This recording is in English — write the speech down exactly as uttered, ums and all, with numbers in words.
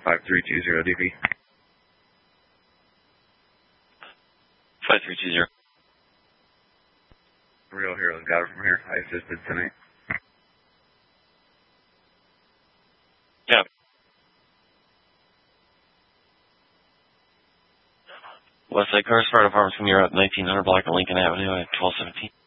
five three two zero D P. five three two zero. Real Heroes got it from here. I assisted tonight. Yeah. Westside Cars Fire Department from your up nineteen hundred block of Lincoln Avenue at twelve seventeen.